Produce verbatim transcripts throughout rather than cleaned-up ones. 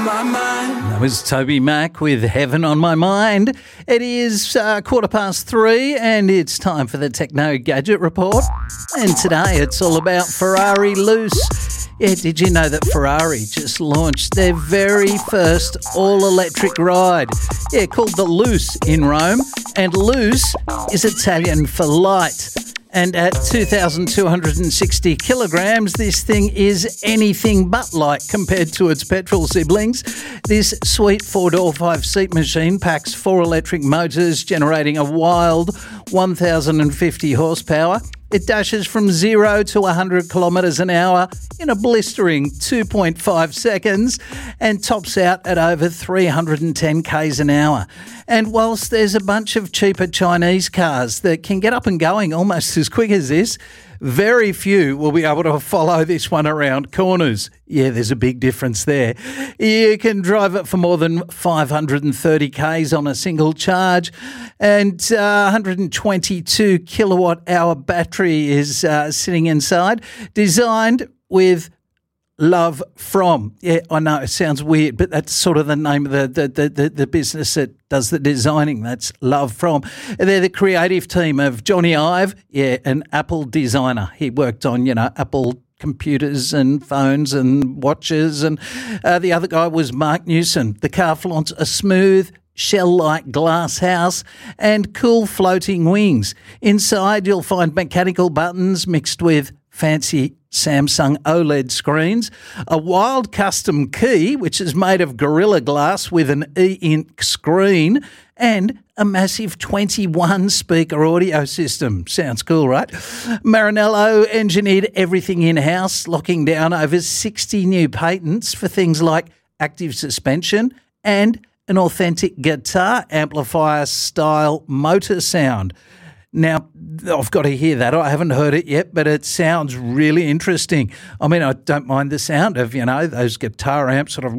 my mind. That was Toby Mac with Heaven on My Mind. It is uh, quarter past three and it's time for the Techno Gadget Report. And today it's all about Ferrari Luce. Yeah, did you know that Ferrari just launched their very first all-electric ride? Yeah, called the Luce in Rome. And Luce is Italian for light. And at two thousand two hundred sixty kilograms, this thing is anything but light compared to its petrol siblings. This sweet four-door, five-seat machine packs four electric motors, generating a wild one thousand fifty horsepower. It dashes from zero to one hundred kilometres an hour in a blistering two point five seconds and tops out at over three hundred ten k's an hour. And whilst there's a bunch of cheaper Chinese cars that can get up and going almost as quick as this, very few will be able to follow this one around corners. Yeah, there's a big difference there. You can drive it for more than five hundred thirty k's on a single charge, and uh, one hundred twenty-two kilowatt hour battery is uh, sitting inside, designed with Love From. Yeah, I know it sounds weird, but that's sort of the name of the the, the, the, the business that does the designing. That's Love From. They're the creative team of Johnny Ive, yeah, an Apple designer. He worked on, you know, Apple computers and phones and watches, and uh, the other guy was Mark Newson. The car flaunts a smooth, shell-like glass house and cool floating wings. Inside, you'll find mechanical buttons mixed with fancy Samsung OLED screens, a wild custom key, which is made of Gorilla Glass with an e-ink screen, and a massive twenty-one speaker audio system. Sounds cool, right? Maranello engineered everything in-house, locking down over sixty new patents for things like active suspension and an authentic guitar amplifier style motor sound. Now, I've got to hear that. I haven't heard it yet, but it sounds really interesting. I mean, I don't mind the sound of, you know, those guitar amps sort of,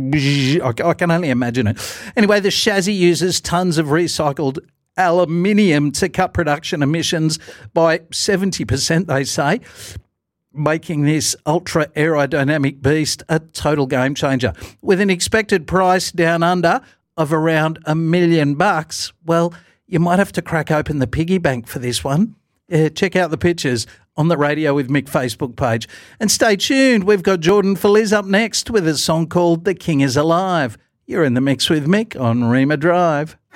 I can only imagine it. Anyway, the chassis uses tons of recycled aluminium to cut production emissions by seventy percent, they say, making this ultra aerodynamic beast a total game changer. With an expected price down under of around a million bucks, well, you might have to crack open the piggy bank for this one. Uh, check out the pictures on the Radio with Mick Facebook page. And stay tuned. We've got Jordan Feliz up next with a song called The King is Alive. You're in the mix with Mick on Rima Drive.